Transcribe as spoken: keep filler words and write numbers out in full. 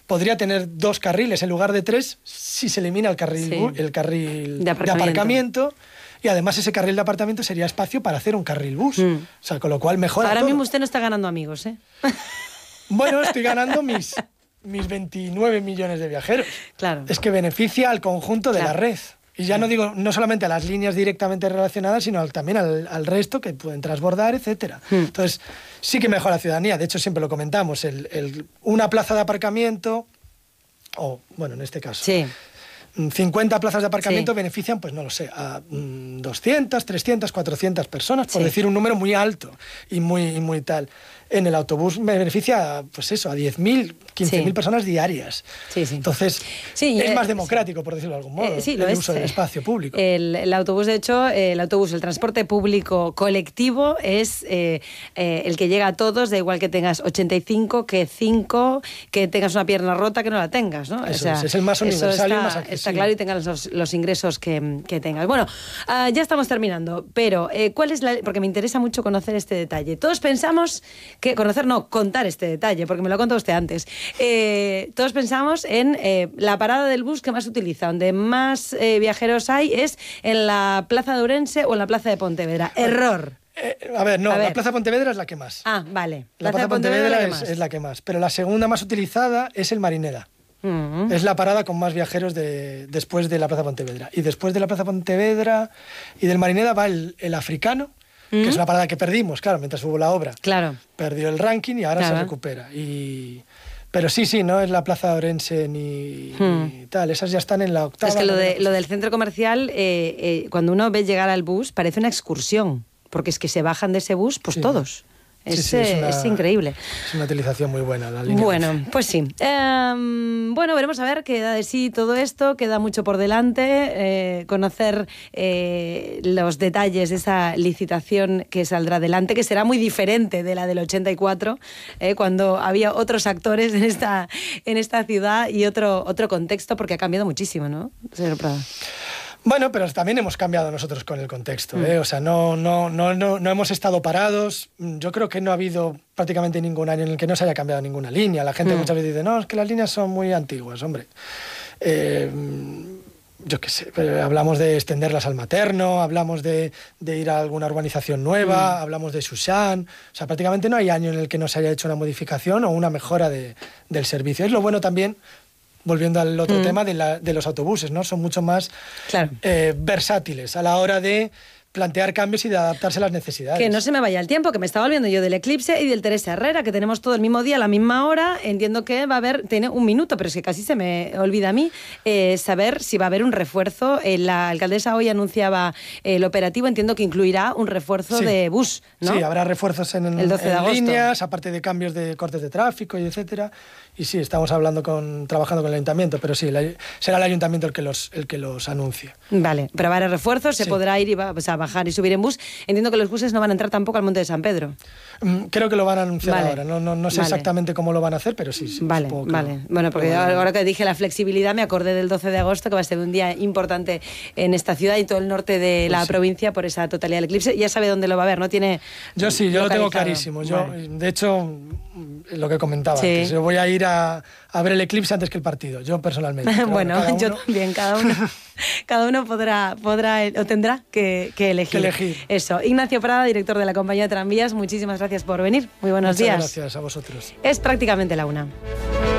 podría tener dos carriles en lugar de tres si se elimina el carril, sí. el carril de aparcamiento. de aparcamiento. Y además ese carril de apartamento sería espacio para hacer un carril bus. Mm. O sea, con lo cual mejora Ahora todo. mismo usted no está ganando amigos, ¿eh? Bueno, estoy ganando mis, mis veintinueve millones de viajeros. Claro. Es que beneficia al conjunto de claro. la red. Y ya no digo no solamente a las líneas directamente relacionadas, sino al, también al, al resto que pueden transbordar, etcétera. Mm. Entonces, sí que mejora la ciudadanía. De hecho, siempre lo comentamos. El, el, una plaza de aparcamiento, o, bueno, en este caso... Sí. cincuenta plazas de aparcamiento sí. benefician, pues no lo sé, a mmm, doscientas, trescientas, cuatrocientas personas, por sí. decir un número muy alto y muy, y muy tal. En el autobús me beneficia, pues eso, a diez mil, quince mil sí. personas diarias. Sí, sí. Entonces, sí, es eh, más democrático, sí. por decirlo de algún modo, eh, sí, el lo uso es. del espacio público. El, el autobús, de hecho, el autobús, el transporte público colectivo es eh, eh, el que llega a todos, da igual que tengas ochenta y cinco, que cinco, que tengas una pierna rota, que no la tengas, ¿no? Eso o sea, es, es el más universal está, y el más accesible. Está claro, y tengas los, los ingresos que, que tengas. Bueno, uh, ya estamos terminando, pero eh, ¿cuál es la...? Porque me interesa mucho conocer este detalle. Todos pensamos que... Conocer, no, contar este detalle, porque me lo ha contado usted antes. Eh, todos pensamos en eh, la parada del bus que más se utiliza, donde más eh, viajeros hay, es en la Plaza de Ourense o en la Plaza de Pontevedra. Error. Eh, a ver, no, a ver. La Plaza de Pontevedra es la que más. Ah, vale. La Plaza de Pontevedra, Pontevedra es, es la que más. Pero la segunda más utilizada es el Marineda. Uh-huh. Es la parada con más viajeros de, después de la Plaza Pontevedra. Y después de la Plaza Pontevedra y del Marineda va el, el Africano, uh-huh. que es una parada que perdimos, claro, mientras hubo la obra. Claro. Perdió el ranking y ahora claro. se recupera. Y... Pero sí, sí, no es la Plaza de Ourense ni, hmm. ni tal. Esas ya están en la octava. Es que lo, de, lo del centro comercial, eh, eh, cuando uno ve llegar al bus, parece una excursión. Porque es que se bajan de ese bus, pues sí. todos. Es, sí, sí, es, una, es increíble. Es una utilización muy buena la línea. Bueno, once. Pues sí. Eh, bueno, veremos a ver qué da de sí todo esto. Queda mucho por delante. Eh, conocer eh, los detalles de esa licitación que saldrá adelante, que será muy diferente de la del ochenta y cuatro, eh, cuando había otros actores en esta, en esta ciudad y otro, otro contexto, porque ha cambiado muchísimo, ¿no, señor Prada? Bueno, pero también hemos cambiado nosotros con el contexto, ¿eh? O sea, no, no, no, no, no hemos estado parados. Yo creo que no ha habido prácticamente ningún año en el que no se haya cambiado ninguna línea. La gente mm. muchas veces dice, no, es que las líneas son muy antiguas, hombre. Eh, yo qué sé, hablamos de extenderlas al materno, hablamos de, de ir a alguna urbanización nueva, mm. hablamos de Xuxán. O sea, prácticamente no hay año en el que no se haya hecho una modificación o una mejora de, del servicio. Es lo bueno también... Volviendo al otro mm. tema de, la, de los autobuses, ¿no? Son mucho más claro. eh, versátiles a la hora de plantear cambios y de adaptarse a las necesidades. Que no se me vaya el tiempo, que me estaba olvidando yo del Eclipse y del Teresa Herrera, que tenemos todo el mismo día, a la misma hora. Entiendo que va a haber, tiene un minuto, pero es que casi se me olvida a mí, eh, saber si va a haber un refuerzo. Eh, la alcaldesa hoy anunciaba eh, el operativo, entiendo que incluirá un refuerzo sí. de bus, ¿no? Sí, habrá refuerzos en, el doce de en agosto. líneas, aparte de cambios de cortes de tráfico y etcétera. Y sí, estamos hablando con, trabajando con el ayuntamiento, pero sí, la, será el ayuntamiento el que los, el que los anuncie. Vale, pero va a haber refuerzos, se sí. podrá ir y va, o sea, bajar y subir en bus. Entiendo que los buses no van a entrar tampoco al Monte de San Pedro. Creo que lo van a anunciar vale. ahora. No, no, no sé vale. exactamente cómo lo van a hacer, pero sí. sí vale, vale. Bueno, porque ahora, ahora que dije la flexibilidad, me acordé del doce de agosto, que va a ser un día importante en esta ciudad y todo el norte de la pues sí. provincia por esa totalidad del eclipse. Ya sabe dónde lo va a ver, ¿no? Tiene Yo sí, yo lo tengo clarísimo. Yo, vale. De hecho, lo que comentaba sí. antes, yo voy a ir a, a ver el eclipse antes que el partido, yo personalmente. bueno, bueno yo también, cada uno... Cada uno podrá, podrá o tendrá que, que, elegir. que elegir. Eso. Ignacio Prada, director de la compañía de tranvías, muchísimas gracias por venir. Muy buenos Muchas días. Gracias a vosotros. Es prácticamente la una.